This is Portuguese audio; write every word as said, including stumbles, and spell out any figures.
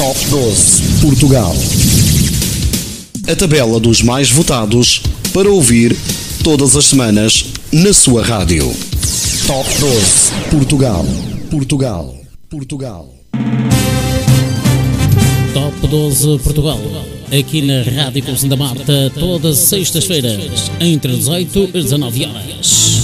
Top doze Portugal. A tabela dos mais votados para ouvir todas as semanas na sua rádio. Top doze Portugal. Portugal. Portugal. Top doze Portugal. Aqui na Rádio Conceição da Marta, todas as sextas-feiras, entre dezoito e dezanove horas.